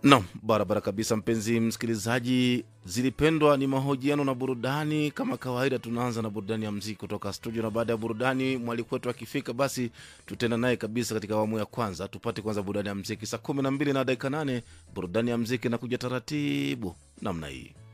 Naam, barabara kabisa mpenzi msikilizaji, zilipendwa ni mahojiano na burudani. Kama kawaida tunaanza na burudani ya muziki kutoka studio, na baada ya burudani mwaliko wetu akifika basi tutenda naye kabisa katika awamu ya kwanza. Tupate kwanza burudani ya muziki saa 12 na dakika 8. Burudani ya muziki na kuja taratibu namna hii.